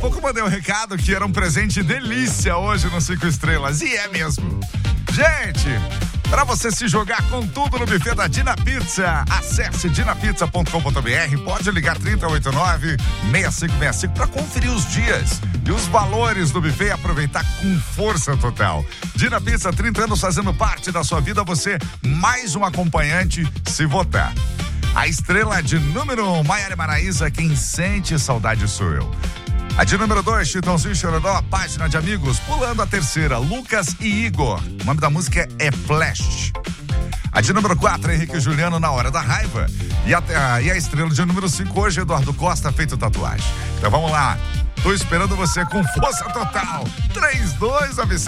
pouco eu mandei um recado que era um presente delícia hoje no 5 Estrelas. E é mesmo. Gente, para você se jogar com tudo no buffet da Dina Pizza, acesse dinapizza.com.br, pode ligar 3089-6565 para conferir os dias e os valores do buffet e aproveitar com força total. Dina Pizza, 30 anos fazendo parte da sua vida, você mais um acompanhante se votar. A estrela de número 1, Maiara Maraíza, quem sente saudade sou eu. A de número 2, Chitãozinho Chororó, página de amigos, pulando a terceira, Lucas e Igor. O nome da música é Flash. A de número 4, Henrique e Juliano, Na Hora da Raiva. E a estrela de número 5 hoje, Eduardo Costa, Feito Tatuagem. Então vamos lá, tô esperando você com força total. 3297